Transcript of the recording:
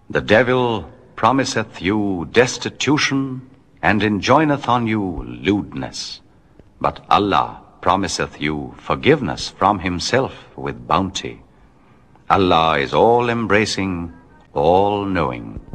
The devil promiseth you destitution, and enjoineth on you lewdness. But Allah promiseth you forgiveness from himself with bounty. Allah is all-embracing, all-knowing.